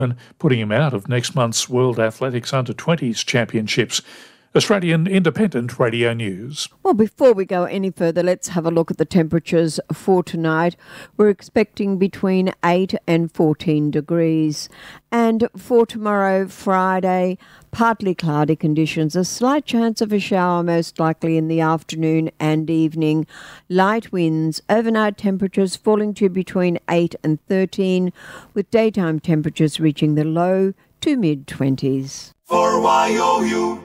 and putting him out of next month's World Athletics Under-20s Championships. Australian Independent Radio News. Well, before we go any further, let's have a look at the temperatures for tonight. We're expecting between 8 and 14 degrees. And for tomorrow, Friday, partly cloudy conditions. A slight chance of a shower, most likely in the afternoon and evening. Light winds, overnight temperatures falling to between 8 and 13, with daytime temperatures reaching the low to mid-20s. For YOU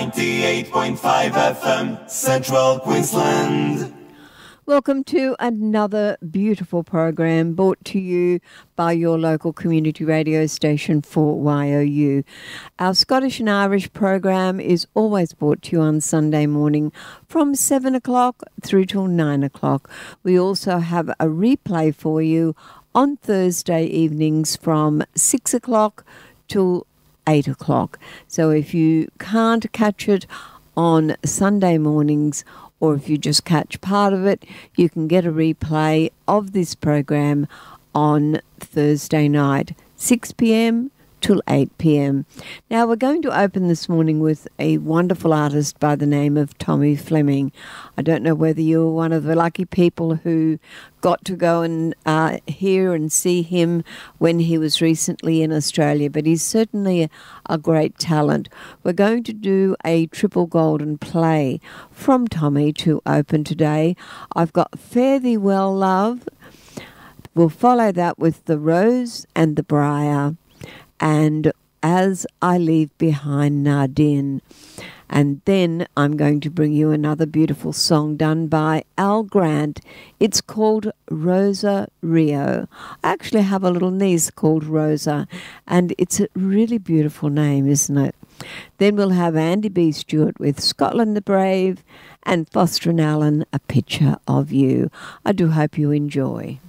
98.5 FM, Central Queensland. Welcome to another beautiful program brought to you by your local community radio station for YOU. Our Scottish and Irish program is always brought to you on Sunday morning from 7 o'clock through till 9 o'clock. We also have a replay for you on Thursday evenings from 6 o'clock till 8 o'clock. So if you can't catch it on Sunday mornings, or if you just catch part of it, you can get a replay of this program on Thursday night, 6 p.m. till 8 p.m. Now, we're going to open this morning with a wonderful artist by the name of Tommy Fleming. I don't know whether you're one of the lucky people who got to go and hear and see him when he was recently in Australia, but he's certainly a great talent. We're going to do a triple golden play from Tommy to open today. I've got Fare Thee Well, Love. We'll follow that with The Rose and the Briar, and As I Leave Behind Nardin. And then I'm going to bring you another beautiful song done by Al Grant. It's called Rosa Rio. I actually have a little niece called Rosa, and it's a really beautiful name, isn't it? Then we'll have Andy B. Stewart with Scotland the Brave, and Foster and Allen, A Picture of You. I do hope you enjoy.